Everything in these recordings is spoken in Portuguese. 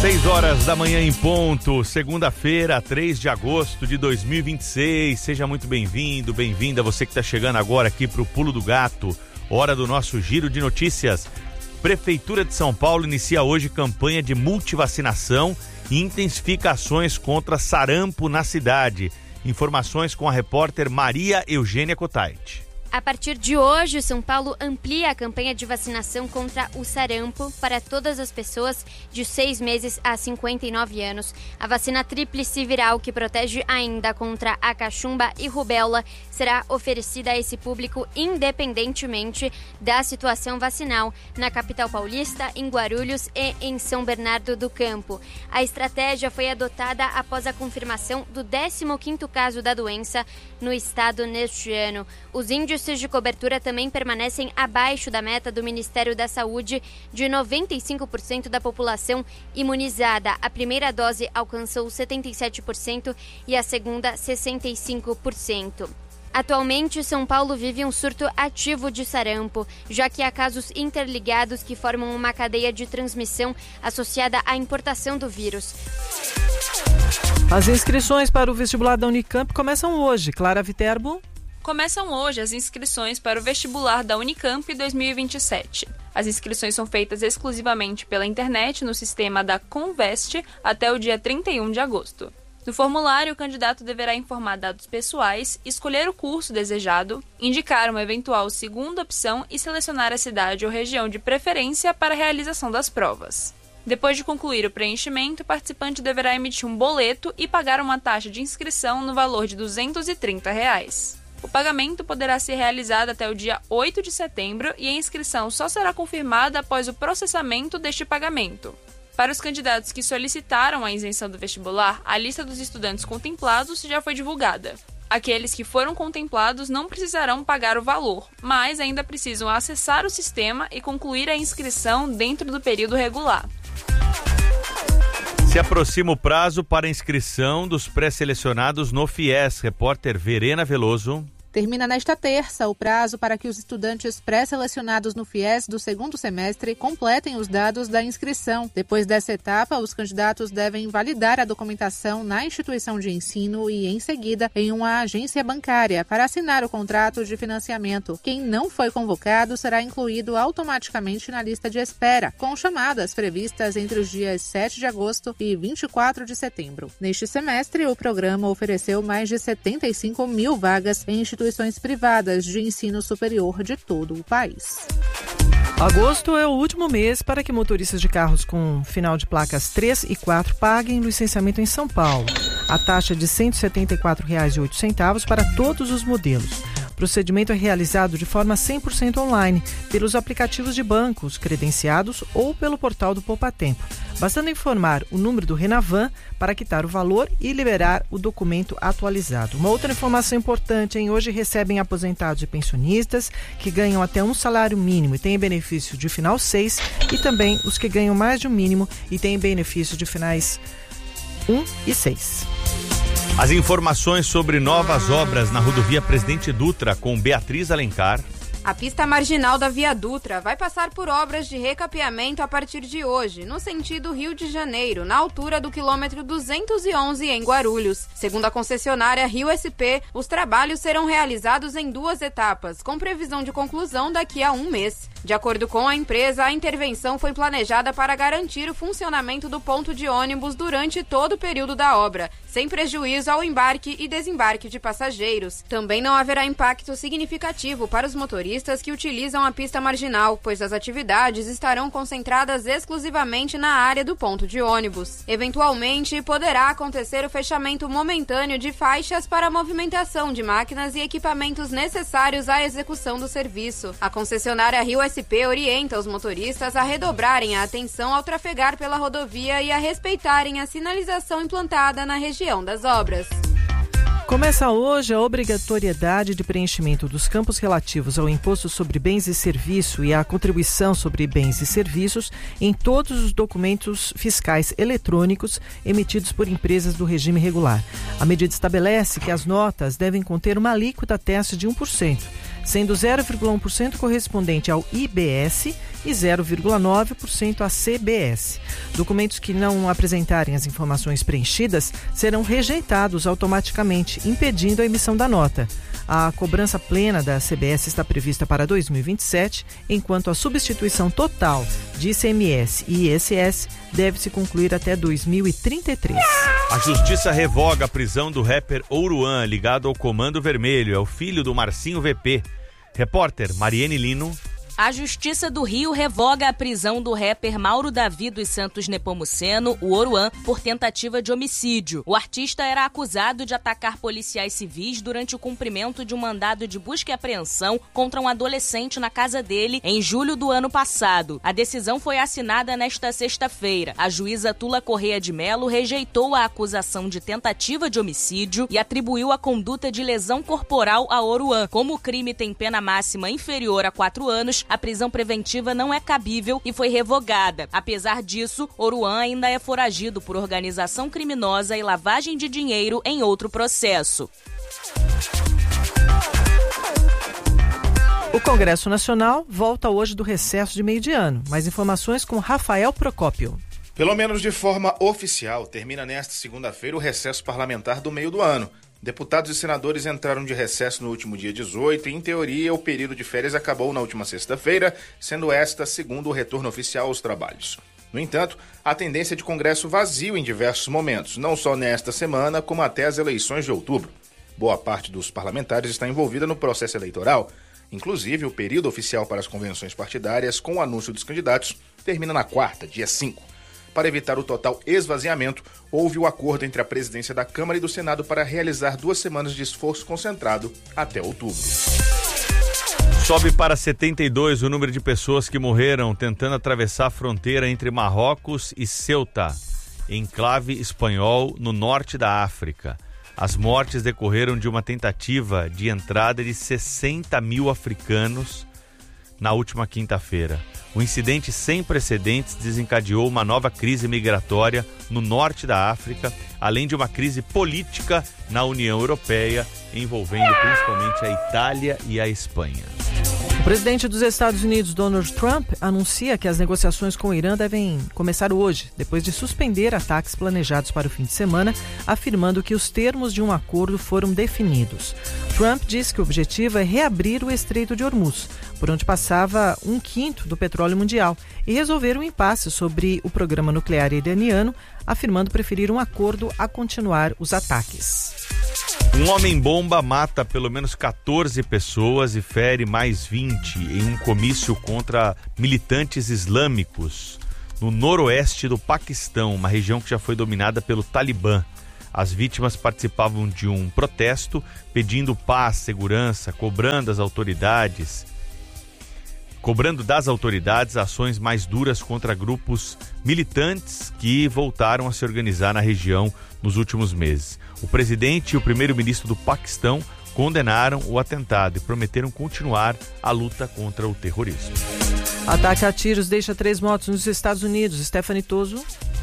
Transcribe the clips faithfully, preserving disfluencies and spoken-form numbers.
seis horas da manhã em ponto, segunda-feira, três de agosto de dois mil e vinte e seis. Seja muito bem-vindo, bem-vinda, você que está chegando agora aqui para o Pulo do Gato, hora do nosso giro de notícias. Prefeitura de São Paulo inicia hoje campanha de multivacinação e intensifica ações contra sarampo na cidade. Informações com a repórter Maria Eugênia Cotait. A partir de hoje, São Paulo amplia a campanha de vacinação contra o sarampo para todas as pessoas de seis meses a cinquenta e nove anos. A vacina tríplice viral, que protege ainda contra a cachumba e rubéola, será oferecida a esse público independentemente da situação vacinal na capital paulista, em Guarulhos e em São Bernardo do Campo. A estratégia foi adotada após a confirmação do décimo quinto caso da doença no estado neste ano. Os índices de cobertura também permanecem abaixo da meta do Ministério da Saúde de noventa e cinco por cento da população imunizada. A primeira dose alcançou setenta e sete por cento e a segunda sessenta e cinco por cento. Atualmente, São Paulo vive um surto ativo de sarampo, já que há casos interligados que formam uma cadeia de transmissão associada à importação do vírus. As inscrições para o vestibular da Unicamp começam hoje. Clara Viterbo. Começam hoje as inscrições para o vestibular da Unicamp dois mil e vinte e sete. As inscrições são feitas exclusivamente pela internet no sistema da Conveste até o dia trinta e um de agosto. No formulário, o candidato deverá informar dados pessoais, escolher o curso desejado, indicar uma eventual segunda opção e selecionar a cidade ou região de preferência para a realização das provas. Depois de concluir o preenchimento, o participante deverá emitir um boleto e pagar uma taxa de inscrição no valor de duzentos e trinta reais. O pagamento poderá ser realizado até o dia oito de setembro e a inscrição só será confirmada após o processamento deste pagamento. Para os candidatos que solicitaram a isenção do vestibular, a lista dos estudantes contemplados já foi divulgada. Aqueles que foram contemplados não precisarão pagar o valor, mas ainda precisam acessar o sistema e concluir a inscrição dentro do período regular. Se aproxima o prazo para inscrição dos pré-selecionados no FIES. Repórter Verena Veloso. Termina nesta terça o prazo para que os estudantes pré-selecionados no FIES do segundo semestre completem os dados da inscrição. Depois dessa etapa, os candidatos devem validar a documentação na instituição de ensino e, em seguida, em uma agência bancária para assinar o contrato de financiamento. Quem não foi convocado será incluído automaticamente na lista de espera, com chamadas previstas entre os dias sete de agosto e vinte e quatro de setembro. Neste semestre, o programa ofereceu mais de setenta e cinco mil vagas em instituições instituições privadas de ensino superior de todo o país. Agosto é o último mês para que motoristas de carros com final de placas três e quatro paguem licenciamento em São Paulo. A taxa é de cento e setenta e quatro reais e oito centavos para todos os modelos. O procedimento é realizado de forma cem por cento online, pelos aplicativos de bancos credenciados ou pelo portal do Poupatempo, bastando informar o número do Renavan para quitar o valor e liberar o documento atualizado. Uma outra informação importante, hein? Hoje recebem aposentados e pensionistas que ganham até um salário mínimo e têm benefício de final seis, e também os que ganham mais de um mínimo e têm benefício de finais um e seis. As informações sobre novas obras na rodovia Presidente Dutra com Beatriz Alencar. A pista marginal da Via Dutra vai passar por obras de recapeamento a partir de hoje, no sentido Rio de Janeiro, na altura do quilômetro duzentos e onze em Guarulhos. Segundo a concessionária Rio S P, os trabalhos serão realizados em duas etapas, com previsão de conclusão daqui a um mês. De acordo com a empresa, a intervenção foi planejada para garantir o funcionamento do ponto de ônibus durante todo o período da obra, sem prejuízo ao embarque e desembarque de passageiros. Também não haverá impacto significativo para os motoristas que utilizam a pista marginal, pois as atividades estarão concentradas exclusivamente na área do ponto de ônibus. Eventualmente, poderá acontecer o fechamento momentâneo de faixas para a movimentação de máquinas e equipamentos necessários à execução do serviço. A concessionária Rio S P orienta os motoristas a redobrarem a atenção ao trafegar pela rodovia e a respeitarem a sinalização implantada na região das obras. Começa hoje a obrigatoriedade de preenchimento dos campos relativos ao Imposto sobre Bens e Serviços e à Contribuição sobre Bens e Serviços em todos os documentos fiscais eletrônicos emitidos por empresas do regime regular. A medida estabelece que as notas devem conter uma alíquota teste de um por cento, sendo zero vírgula um por cento correspondente ao I B S e zero vírgula nove por cento à C B S. Documentos que não apresentarem as informações preenchidas serão rejeitados automaticamente, impedindo a emissão da nota. A cobrança plena da C B S está prevista para dois mil e vinte e sete, enquanto a substituição total de I C M S e I S S deve se concluir até dois mil e trinta e três. A Justiça revoga a prisão do rapper Oruan, ligado ao Comando Vermelho. É o filho do Marcinho V P. Repórter Mariene Lino. A Justiça do Rio revoga a prisão do rapper Mauro Davi dos Santos Nepomuceno, o Oruan, por tentativa de homicídio. O artista era acusado de atacar policiais civis durante o cumprimento de um mandado de busca e apreensão contra um adolescente na casa dele em julho do ano passado. A decisão foi assinada nesta sexta-feira. A juíza Tula Correia de Melo rejeitou a acusação de tentativa de homicídio e atribuiu a conduta de lesão corporal a Oruan. Como o crime tem pena máxima inferior a quatro anos, a prisão preventiva não é cabível e foi revogada. Apesar disso, Oruan ainda é foragido por organização criminosa e lavagem de dinheiro em outro processo. O Congresso Nacional volta hoje do recesso de meio de ano. Mais informações com Rafael Procópio. Pelo menos de forma oficial, termina nesta segunda-feira o recesso parlamentar do meio do ano. Deputados e senadores entraram de recesso no último dia dezoito e, em teoria, o período de férias acabou na última sexta-feira, sendo esta segundo o retorno oficial aos trabalhos. No entanto, a tendência de Congresso vazio em diversos momentos, não só nesta semana, como até as eleições de outubro. Boa parte dos parlamentares está envolvida no processo eleitoral. Inclusive, o período oficial para as convenções partidárias, com o anúncio dos candidatos, termina na quarta, dia cinco. Para evitar o total esvaziamento, houve o acordo entre a presidência da Câmara e do Senado para realizar duas semanas de esforço concentrado até outubro. Sobe para setenta e dois o número de pessoas que morreram tentando atravessar a fronteira entre Marrocos e Ceuta, enclave espanhol no norte da África. As mortes decorreram de uma tentativa de entrada de sessenta mil africanos na última quinta-feira. O incidente sem precedentes desencadeou uma nova crise migratória no norte da África, além de uma crise política na União Europeia, envolvendo principalmente a Itália e a Espanha. O presidente dos Estados Unidos, Donald Trump, anuncia que as negociações com o Irã devem começar hoje, depois de suspender ataques planejados para o fim de semana, afirmando que os termos de um acordo foram definidos. Trump disse que o objetivo é reabrir o Estreito de Hormuz, por onde passava um quinto do petróleo mundial, e resolver um impasse sobre o programa nuclear iraniano, afirmando preferir um acordo a continuar os ataques. Um homem-bomba mata pelo menos quatorze pessoas e fere mais vinte em um comício contra militantes islâmicos no noroeste do Paquistão, uma região que já foi dominada pelo Talibã. As vítimas participavam de um protesto pedindo paz, segurança, cobrando as autoridades, cobrando das autoridades ações mais duras contra grupos militantes que voltaram a se organizar na região nos últimos meses. O presidente e o primeiro-ministro do Paquistão condenaram o atentado e prometeram continuar a luta contra o terrorismo. Ataque a tiros deixa três mortos nos Estados Unidos. Stephanie Toso.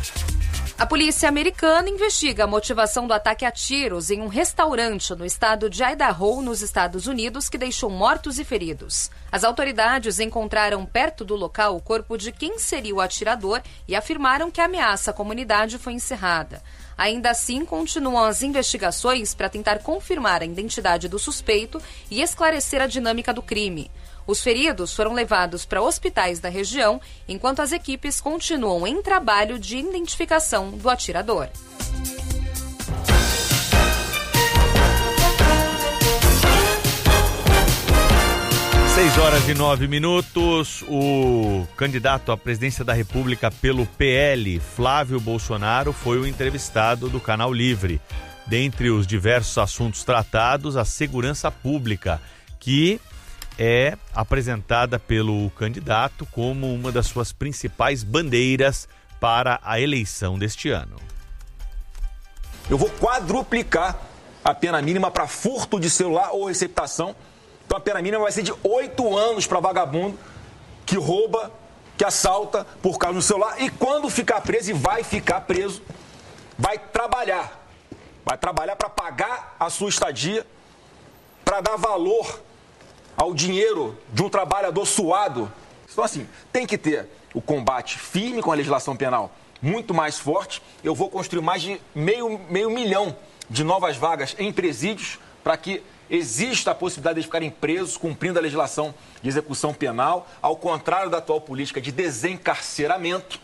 A polícia americana investiga a motivação do ataque a tiros em um restaurante no estado de Idaho, nos Estados Unidos, que deixou mortos e feridos. As autoridades encontraram perto do local o corpo de quem seria o atirador e afirmaram que a ameaça à comunidade foi encerrada. Ainda assim, continuam as investigações para tentar confirmar a identidade do suspeito e esclarecer a dinâmica do crime. Os feridos foram levados para hospitais da região, enquanto as equipes continuam em trabalho de identificação do atirador. seis horas e nove minutos, o candidato à presidência da República pelo P L, Flávio Bolsonaro, foi o entrevistado do Canal Livre. Dentre os diversos assuntos tratados, a segurança pública, que é apresentada pelo candidato como uma das suas principais bandeiras para a eleição deste ano. Eu vou quadruplicar a pena mínima para furto de celular ou receptação. Então a pena mínima vai ser de oito anos para vagabundo que rouba, que assalta por causa do celular. E quando ficar preso, e vai ficar preso, vai trabalhar. Vai trabalhar para pagar a sua estadia, para dar valor ao dinheiro de um trabalhador suado. Então, assim, tem que ter o combate firme com a legislação penal muito mais forte. Eu vou construir mais de meio, meio milhão de novas vagas em presídios para que exista a possibilidade de ficarem presos cumprindo a legislação de execução penal, ao contrário da atual política de desencarceramento.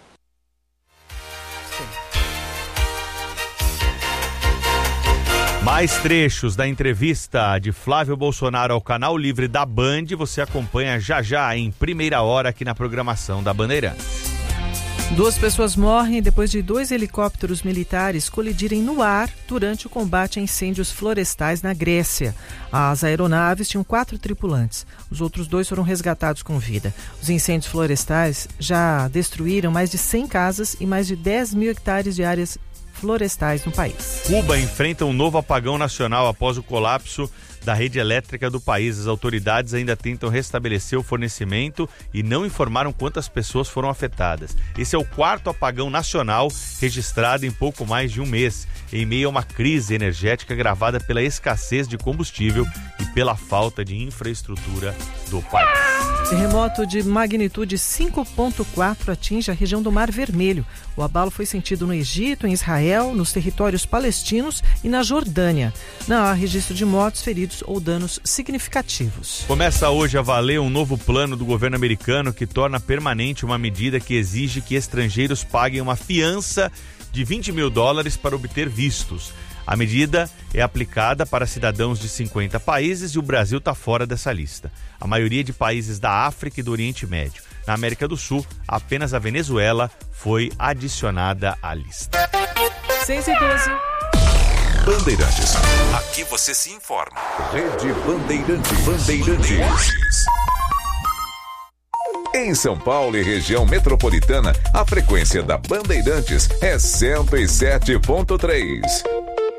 Mais trechos da entrevista de Flávio Bolsonaro ao Canal Livre da Band você acompanha já já em primeira hora aqui na programação da Bandeirantes. Duas pessoas morrem depois de dois helicópteros militares colidirem no ar durante o combate a incêndios florestais na Grécia. As aeronaves tinham quatro tripulantes. Os outros dois foram resgatados com vida. Os incêndios florestais já destruíram mais de cem casas e mais de dez mil hectares de áreas florestais no país. Cuba enfrenta um novo apagão nacional após o colapso da rede elétrica do país. As autoridades ainda tentam restabelecer o fornecimento e não informaram quantas pessoas foram afetadas. Esse é o quarto apagão nacional registrado em pouco mais de um mês, em meio a uma crise energética agravada pela escassez de combustível e pela falta de infraestrutura do país. Terremoto de magnitude cinco ponto quatro atinge a região do Mar Vermelho. O abalo foi sentido no Egito, em Israel, nos territórios palestinos e na Jordânia. Não há registro de mortos, feridos ou danos significativos. Começa hoje a valer um novo plano do governo americano que torna permanente uma medida que exige que estrangeiros paguem uma fiança de vinte mil dólares para obter vistos. A medida é aplicada para cidadãos de cinquenta países e o Brasil está fora dessa lista. A maioria de países da África e do Oriente Médio. Na América do Sul, apenas a Venezuela foi adicionada à lista. seis e doze. Bandeirantes. Aqui você se informa. Rede Bandeirantes. Bandeirantes. Em São Paulo e região metropolitana, a frequência da Bandeirantes é cento e sete ponto três.